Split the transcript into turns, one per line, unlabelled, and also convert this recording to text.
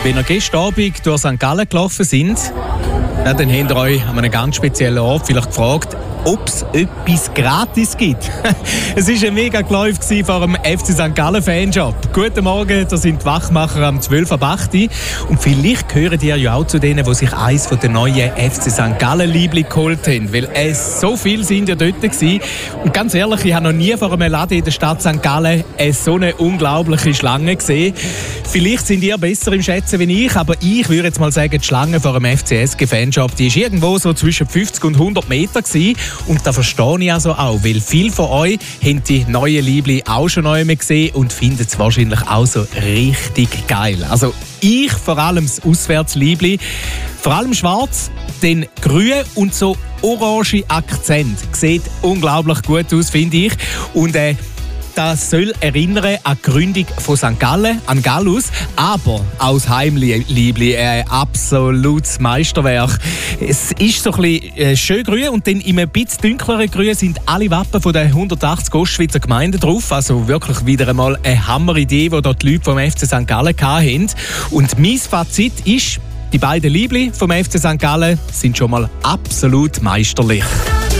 Wenn ihr gestern Abend durch St. Gallen gelaufen sind, ja, dann habt ihr euch an einem ganz speziellen Ort vielleicht gefragt, ob es etwas gratis gibt. Es war ein mega Geläuf vor dem FC St. Gallen Fanshop. Guten Morgen, da sind die Wachmacher am 12.08 Uhr. Und vielleicht gehören die ja auch zu denen, die sich eines der neuen FC St. Gallen-Liebli geholt haben. Weil so viele sind ja dort gewesen. Und ganz ehrlich, ich habe noch nie vor einem Laden in der Stadt St. Gallen so eine unglaubliche Schlange gesehen. Vielleicht sind ihr besser im Schätzen wie ich, aber ich würde jetzt mal sagen, die Schlange vor dem FCSG Fanshop, die war irgendwo so zwischen 50 und 100 Meter gewesen. Und das verstehe ich also auch, weil viele von euch haben die neuen Liebli auch schon neu gesehen und finden es wahrscheinlich auch so richtig geil. Also ich vor allem das Auswärtsliebli, vor allem schwarz, den grün und so orange Akzent. Sieht unglaublich gut aus, finde ich. Und das soll erinnern an die Gründung von St. Gallen, an Gallus, aber aus Heimliebli ein absolutes Meisterwerk. Es ist so ein bisschen schön grün und dann in einem bisschen dunkleren Grün sind alle Wappen von den 180 Ostschweizer Gemeinden drauf. Also wirklich wieder einmal eine Hammeridee, die dort die Leute vom FC St. Gallen hatten. Und mein Fazit ist, die beiden Liebli vom FC St. Gallen sind schon mal absolut meisterlich.